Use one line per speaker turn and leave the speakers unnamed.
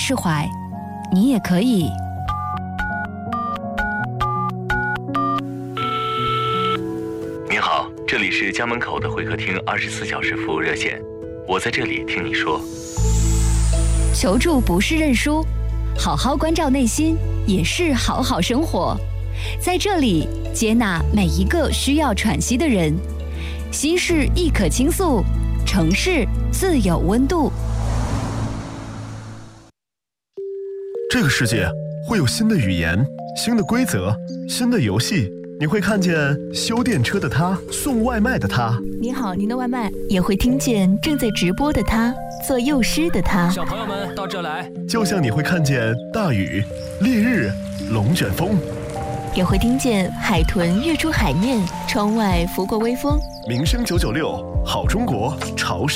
释怀，你也可以。
您好，这里是家门口的会客厅24小时服务热线，我在这里听你说。
求助不是认输，好好关照内心也是好好生活。在这里接纳每一个需要喘息的人，心事亦可倾诉，城市自有温度。
这个世界会有新的语言、新的规则、新的游戏，你会看见修电车的他，送外卖的他。
你好，您的外卖。也会听见正在直播的他，做幼师的他。
小朋友们到这来。
就像你会看见大雨、烈日、龙卷风，
也会听见海豚跃出海面，窗外拂过微风。
民生996，好中国潮生。